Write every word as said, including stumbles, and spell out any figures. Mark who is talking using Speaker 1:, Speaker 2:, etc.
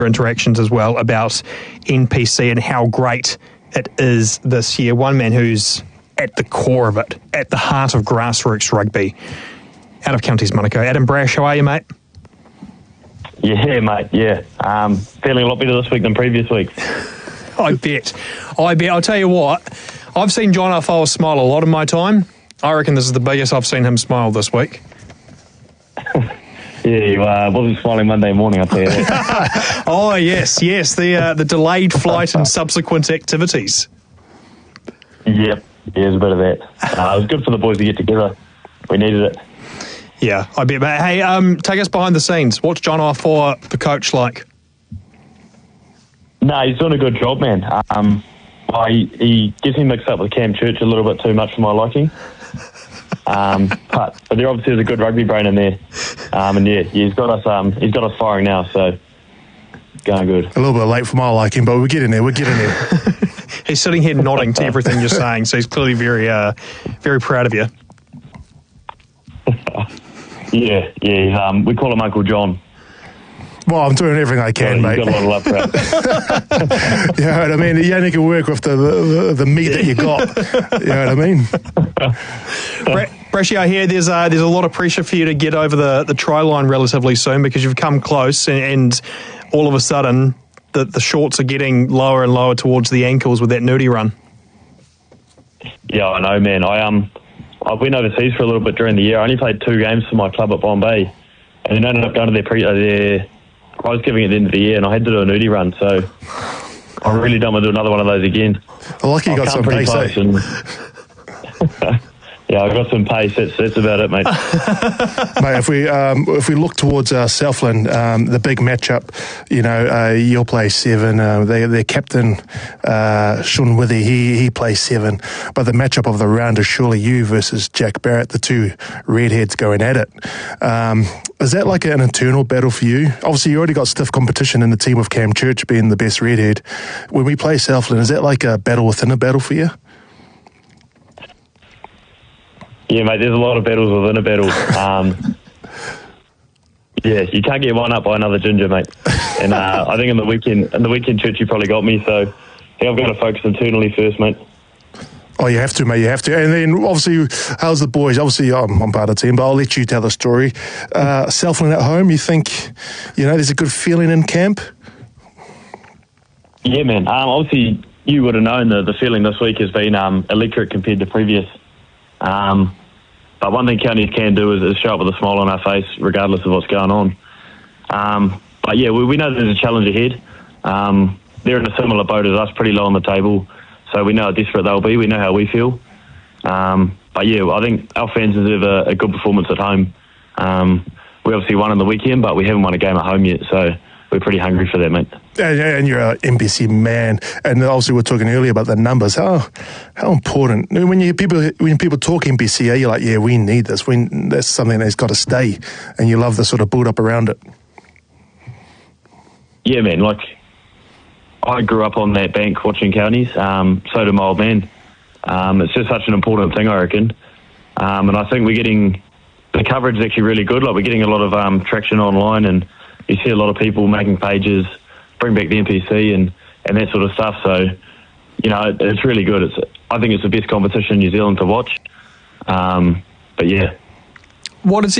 Speaker 1: interactions as well about N P C and how great it is this year. One man who's at the core of it, at the heart of grassroots rugby, out of Counties Manukau. Adam Brash, how are you, mate?
Speaker 2: Yeah, mate, yeah. Um, feeling a lot better this week than previous weeks.
Speaker 1: I bet. I bet. I'll tell you what, I've seen John Afoa smile a lot in my time. I reckon this is the biggest I've seen him smile this week.
Speaker 2: Yeah, you uh, wasn't smiling Monday morning, I'll tell you that.
Speaker 1: Oh, yes, yes, the uh, the delayed flight and subsequent activities.
Speaker 2: Yep, yeah, there's a bit of that. Uh, it was good for the boys to get together. We needed it.
Speaker 1: Yeah, I bet. But hey, um, take us behind the scenes. What's John Afoa, the coach, like?
Speaker 2: No, he's doing a good job, man. Um, I, he gets me mixed up with Cam Church a little bit too much for my liking. Um, but, but there obviously is a good rugby brain in there. Um, and yeah, he's got us. Um, he's got us firing now, so going good.
Speaker 3: A little bit late for my liking, but we're getting there. We're getting there.
Speaker 1: He's sitting here nodding to everything you're saying, so he's clearly very, uh, very proud of you.
Speaker 2: Yeah, yeah. He's, um, we call him Uncle John.
Speaker 3: Well, I'm doing everything I can,
Speaker 2: yeah,
Speaker 3: mate.
Speaker 2: He's got a lot of love for it.
Speaker 3: You know what I mean? You only can work with the, the, the meat that you got. You know what I mean?
Speaker 1: Brashy, I hear there's uh, there's a lot of pressure for you to get over the, the try line relatively soon because you've come close and, and all of a sudden the, the shorts are getting lower and lower towards the ankles with that nudie run.
Speaker 2: Yeah, I know, man. I um, I went overseas for a little bit during the year. I only played two games for my club at Bombay, and then ended up going to their pre uh, their I was giving it at the end of the year, and I had to do a nudie run, so I really don't want to do another one of those again.
Speaker 3: Well, lucky you got some pace, eh?
Speaker 2: And yeah, I got some pace. That's that's about it, mate.
Speaker 3: Mate, if we um, if we look towards uh, Southland, um, the big matchup, you know, uh, you'll play seven. Uh, they, their captain, uh, Sean Withy, he he plays seven. But the matchup of the round is surely you versus Jack Barrett, the two redheads going at it. Um, is that like an internal battle for you? Obviously, you already got stiff competition in the team of Cam Church being the best redhead. When we play Southland, is that like a battle within a battle for you?
Speaker 2: Yeah, mate, there's a lot of battles within a battle. Um, yeah, you can't get one up by another ginger, mate. And uh, I think in the weekend, in the weekend Church, you probably got me. So I think I've got to focus internally first, mate.
Speaker 3: Oh, you have to, mate. You have to. And then, obviously, how's the boys? Obviously, I'm, I'm part of the team, but I'll let you tell the story. Uh, Southland at home, you think, you know, there's a good feeling in camp?
Speaker 2: Yeah, man. Um, obviously, you would have known the, the feeling this week has been um, electric compared to previous. Um, but one thing counties can do is, is show up with a smile on our face, regardless of what's going on. Um, but yeah, we, we know there's a challenge ahead. Um, they're in a similar boat as us, pretty low on the table. So we know how desperate they'll be. We know how we feel. Um, but yeah, I think our fans deserve a, a good performance at home. Um, we obviously won on the weekend, but we haven't won a game at home yet. So we're pretty hungry for that, mate.
Speaker 3: And, and you're an N B C man, and obviously we were talking earlier about the numbers. How how important when you people when people talk N B C, you're like, yeah, we need this. We that's something that's got to stay, and you love the sort of build up around it.
Speaker 2: Yeah, man. Like I grew up on that bank watching counties. Um, so did my old man. Um, it's just such an important thing, I reckon. Um, and I think we're getting the coverage is actually really good. Like we're getting a lot of um, traction online, and you see a lot of people making pages, bring back the N P C and, and that sort of stuff. So, you know, it, it's really good. It's I think it's the best competition in New Zealand to watch. Um, but yeah.
Speaker 1: What is